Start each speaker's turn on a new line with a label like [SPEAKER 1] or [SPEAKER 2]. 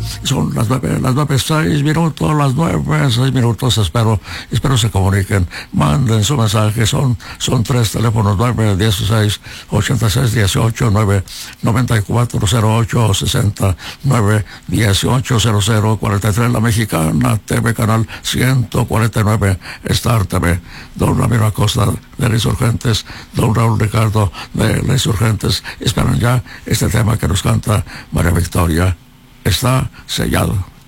[SPEAKER 1] Son las 9:06, las 9:06. Espero se comuniquen, manden su mensaje. Son tres teléfonos: 916-8618, 99408-60, 918-0043, La Mexicana TV, canal 149, Star TV. Don Ramiro Acosta de Insurgentes, don Raúl Ricardo de Insurgentes esperan ya este tema que nos canta María Victoria. Está sellado.